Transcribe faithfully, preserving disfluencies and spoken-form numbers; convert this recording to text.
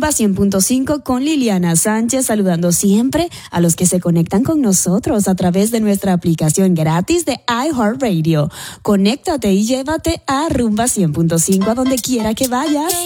Rumba cien punto cinco con Liliana Sánchez, saludando siempre a los que se conectan con nosotros a través de nuestra aplicación gratis de iHeartRadio. Conéctate y llévate a Rumba cien punto cinco a donde quiera que vayas.